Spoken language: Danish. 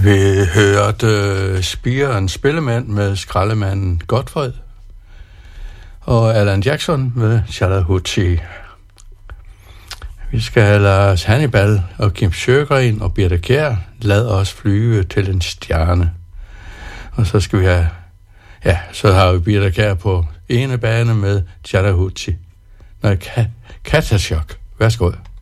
Vi hørte Spiren Spillemand med skraldemanden Godfred og Alan Jackson med Chattahoochee. Vi skal have Lars Hannibal og Kim Sjøgren og Birthe Kjær lad os flyve til en stjerne. Og så skal vi have, så har vi Birthe Kjær på ene bane med Chattahoochee. Katashok. Værsgo.